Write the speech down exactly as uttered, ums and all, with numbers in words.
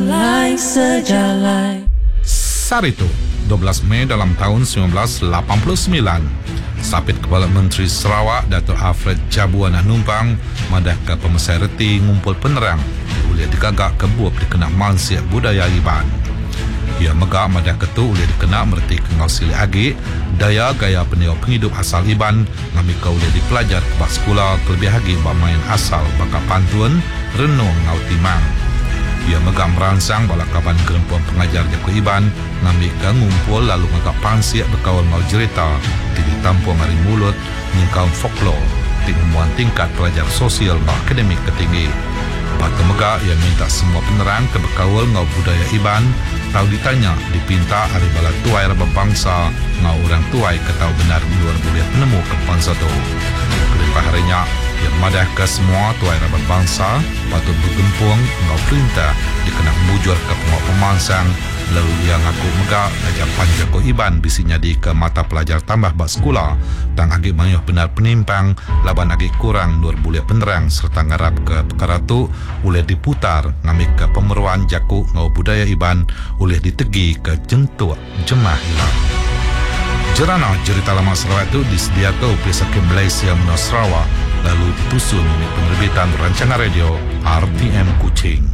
Sejalai, sejalai. Sarito, dua belas Mei dalam tahun sembilan belas lapan puluh sembilan, Sapit Kepala Menteri Sarawak Datuk Alfred Jabuan Numpang madah ke Pemesai Reti ngumpul penerang boleh digagak ke buah dikenal mansiak budaya Iban. Ia megak madah ketu boleh dikenal merti kengau sili agi daya gaya peniau penghidup asal Iban ngami kau boleh dipelajar ke bak sekolah kelebih lagi bak main asal bakal pantun renung ngau timang. Ia megam merangsang bala kaban gerempuan pengajar Jaku Iban ngambil ke ngumpul lalu ngagak pansiak berkawan mau cerita di ditampung hari mulut nyingkaun folklor di umuan tingkat pelajar sosial mau akademik ketinggi. Batu megak ia minta semua penerang ke berkawal ngau budaya Iban tahu ditanya dipinta hari bala tuai raba bangsa ngau orang tuai ketahu benar luar boleh penemu ke bangsa tu. Kelipah harinya yang madah ke semua tuai rabat bangsa patut bergempung ngau perintah dikenal mujur ke pengau pemansang lalu ia ngaku megak ajar panjako Iban bisinya di ke mata pelajar tambah bak sekolah tang agik mayuh benar penimpang laban agik kurang luar boleh penerang serta ngarap ke perkara tu boleh diputar ngamik ke pemeruan jaku ngau budaya Iban boleh ditegi ke jentuk jemah hilang. Jerana cerita lama Sarawak itu disediakan oleh Sakit Malaysia Menua Sarawak lalu ditusun oleh penerbitan rancangan radio R T M Kuching.